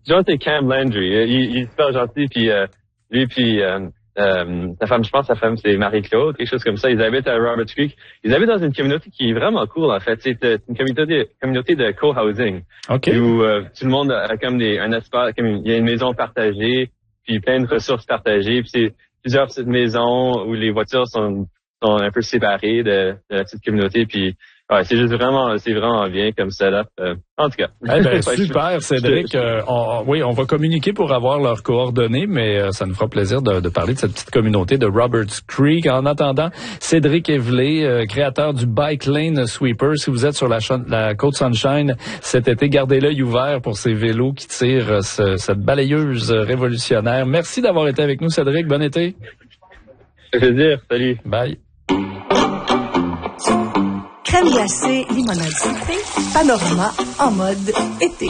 Genre, c'est Cam Landry. Il est super gentil, puis lui, puis sa femme, je pense sa femme, c'est Marie-Claude, quelque chose comme ça. Ils habitent à Roberts Creek. Ils habitent dans une communauté qui est vraiment cool, en fait. C'est une communauté de co-housing. Okay. Où tout le monde a comme un espace, comme il y a une maison partagée, puis plein de ressources partagées. Puis c'est plusieurs petites maisons où les voitures sont un peu séparées de la petite communauté. Puis ouais, c'est vraiment bien comme setup. En tout cas. Eh ben, super, Cédric. On va communiquer pour avoir leurs coordonnées, mais ça nous fera plaisir de parler de cette petite communauté de Roberts Creek. En attendant, Cédric Evelé, créateur du Bike Lane Sweeper. Si vous êtes sur la côte Sunshine cet été, gardez l'œil ouvert pour ces vélos qui tirent cette balayeuse révolutionnaire. Merci d'avoir été avec nous, Cédric. Bon été. Ça fait plaisir. Salut. Bye. Crème glacée, limonade sucrée, panorama en mode été.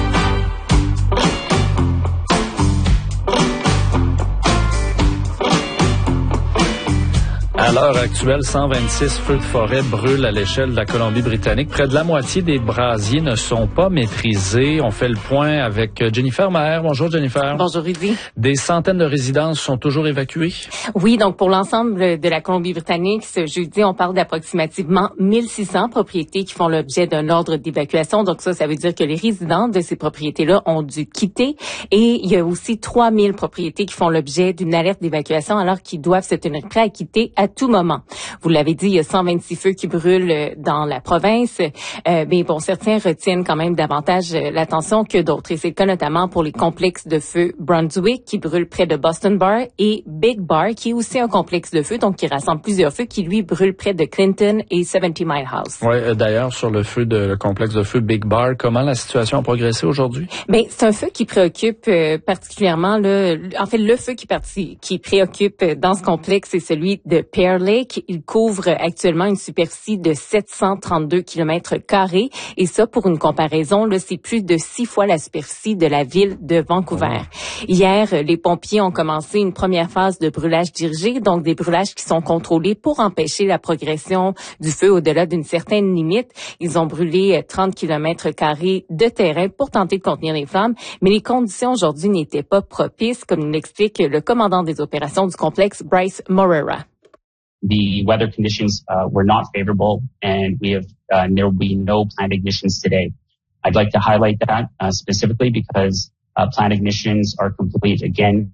À l'heure actuelle, 126 feux de forêt brûlent à l'échelle de la Colombie-Britannique. Près de la moitié des brasiers ne sont pas maîtrisés. On fait le point avec Jennifer Maher. Bonjour, Jennifer. Bonjour, Rudy. Des centaines de résidences sont toujours évacuées? Oui, donc pour l'ensemble de la Colombie-Britannique, ce jeudi, on parle d'approximativement 1600 propriétés qui font l'objet d'un ordre d'évacuation. Donc ça veut dire que les résidents de ces propriétés-là ont dû quitter. Et il y a aussi 3000 propriétés qui font l'objet d'une alerte d'évacuation alors qu'ils doivent se tenir prêts à quitter à tout moment. Vous l'avez dit, il y a 126 feux qui brûlent dans la province, mais bon, certains retiennent quand même davantage l'attention que d'autres. Et c'est le cas notamment pour les complexes de feu Brunswick qui brûlent près de Boston Bar et Big Bar qui est aussi un complexe de feu, donc qui rassemble plusieurs feux qui lui brûlent près de Clinton et 70 Mile House. Oui, d'ailleurs, sur le complexe de feu Big Bar, comment la situation a progressé aujourd'hui? Mais c'est un feu qui préoccupe particulièrement le feu qui préoccupe dans ce complexe, c'est celui de Pear Lake. Il couvre actuellement une superficie de 732 km² et ça, pour une comparaison, là, c'est plus de 6 fois la superficie de la ville de Vancouver. Hier, les pompiers ont commencé une première phase de brûlage dirigé, donc des brûlages qui sont contrôlés pour empêcher la progression du feu au-delà d'une certaine limite. Ils ont brûlé 30 km² de terrain pour tenter de contenir les flammes, mais les conditions aujourd'hui n'étaient pas propices, comme nous l'explique le commandant des opérations du complexe, Bryce Morera. The weather conditions were not favorable, and there will be no planned ignitions today. I'd like to highlight that specifically because planned ignitions are complete. Again,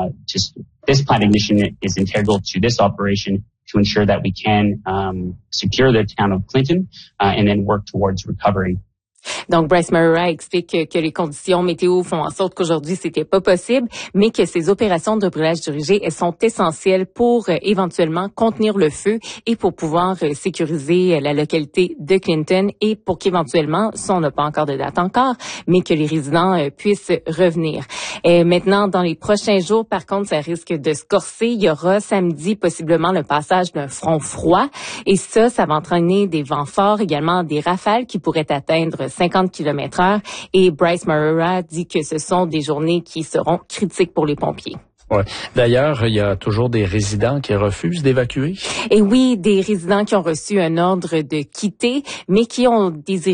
this planned ignition is integral to this operation to ensure that we can secure the town of Clinton and then work towards recovery. Donc, Bryce Morera explique que les conditions météo font en sorte qu'aujourd'hui, c'était pas possible, mais que ces opérations de brûlage dirigé, elles sont essentielles pour éventuellement contenir le feu et pour pouvoir sécuriser la localité de Clinton et pour qu'éventuellement, ça, on n'a pas encore de date encore, mais que les résidents puissent revenir. Et maintenant, dans les prochains jours, par contre, ça risque de se corser. Il y aura samedi possiblement le passage d'un front froid et ça va entraîner des vents forts, également des rafales qui pourraient atteindre 50 km/h et Bryce Morera dit que ce sont des journées qui seront critiques pour les pompiers. Ouais. D'ailleurs, il y a toujours des résidents qui refusent d'évacuer. Et oui, des résidents qui ont reçu un ordre de quitter, mais qui ont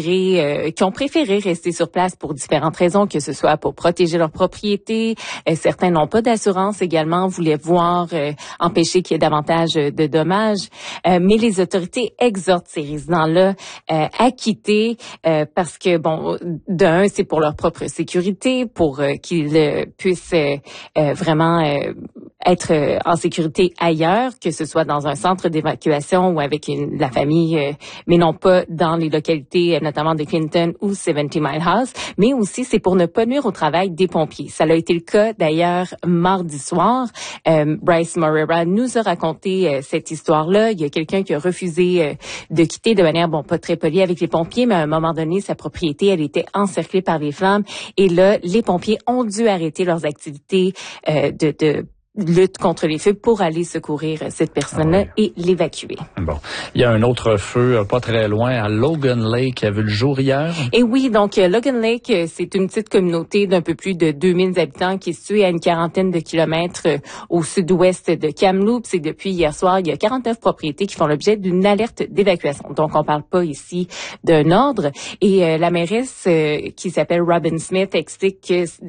préféré rester sur place pour différentes raisons, que ce soit pour protéger leur propriété. Certains n'ont pas d'assurance également, voulaient voir empêcher qu'il y ait davantage de dommages. Mais les autorités exhortent ces résidents-là à quitter parce que, bon, d'un, c'est pour leur propre sécurité, pour qu'ils puissent vraiment être en sécurité ailleurs, que ce soit dans un centre d'évacuation ou avec la famille, mais non pas dans les localités, notamment de Clinton ou 70 Mile House, mais aussi c'est pour ne pas nuire au travail des pompiers. Ça a été le cas d'ailleurs mardi soir. Bryce Morera nous a raconté cette histoire-là. Il y a quelqu'un qui a refusé de quitter de manière, pas très polie avec les pompiers, mais à un moment donné, sa propriété, elle était encerclée par les flammes. Et là, les pompiers ont dû arrêter leurs activités de lutte contre les feux pour aller secourir cette personne-là et l'évacuer. Bon. Il y a un autre feu pas très loin à Logan Lake qui a vu le jour hier. Et oui, donc Logan Lake, c'est une petite communauté d'un peu plus de 2000 habitants qui est située à une quarantaine de kilomètres au sud-ouest de Kamloops. Et depuis hier soir, il y a 49 propriétés qui font l'objet d'une alerte d'évacuation. Donc, on parle pas ici d'un ordre. Et la mairesse qui s'appelle Robin Smith explique que